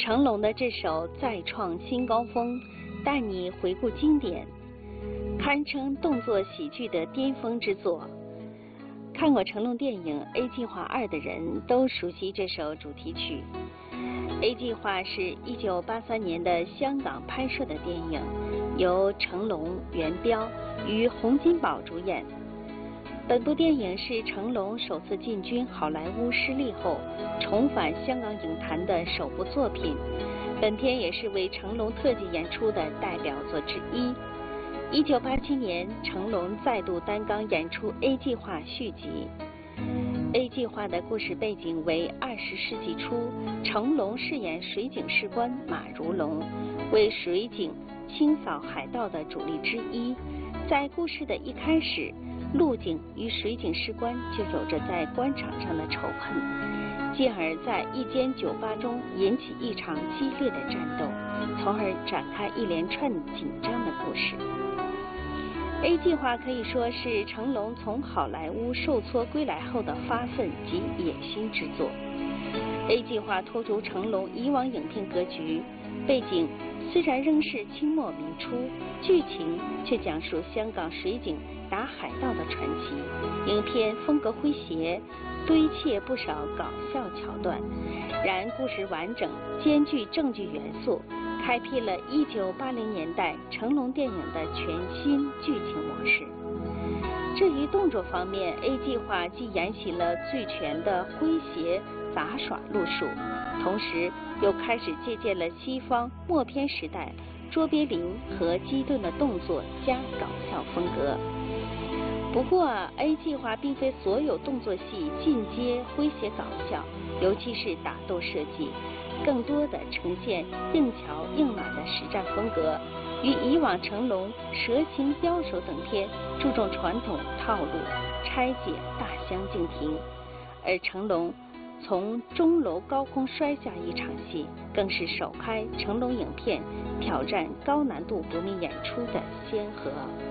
成龙的这首再创新高峰，带你回顾经典，堪称动作喜剧的巅峰之作。看过成龙电影《A 计划2》的人都熟悉这首主题曲。A 计划是1983年的香港拍摄的电影，由成龙、元彪与洪金宝主演。本部电影是成龙首次进军好莱坞失利后重返香港影坛的首部作品，本片也是为成龙特技演出的代表作之一。1987年，成龙再度担纲演出《A 计划》续集。A 计划的故事背景为20世纪初，成龙饰演水警士官马如龙，为水警清扫海盗的主力之一。在故事的一开始，陆警与水警士官就有着在官场上的仇恨，进而在一间酒吧中引起一场激烈的战斗，从而展开一连串紧张的故事。A 计划可以说是成龙从好莱坞受挫归来后的发奋及野心之作。A 计划突出成龙以往影片格局，背景虽然仍是清末民初，剧情却讲述香港水警打海盗的传奇。影片风格诙谐，堆砌不少搞笑桥段，然故事完整，兼具正剧元素，开辟了1980年代成龙电影的全新剧情模式。至于动作方面， A 计划既沿袭了最全的诙谐杂耍路数，同时又开始借鉴了西方默片时代卓别林和基顿的动作加搞笑风格。不过A 计划并非所有动作戏尽皆诙谐搞笑，尤其是打斗设计更多的呈现硬桥硬马的实战风格，与以往成龙蛇形刁手等片注重传统套路拆解大相径庭。而成龙从钟楼高空摔下一场戏，更是首开成龙影片挑战高难度国民演出的先河。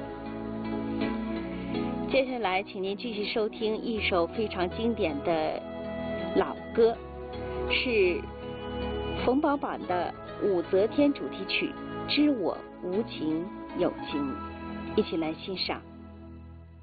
接下来请您继续收听一首非常经典的老歌，是冯宝版的武则天主题曲《知我无情有情》，一起来欣赏。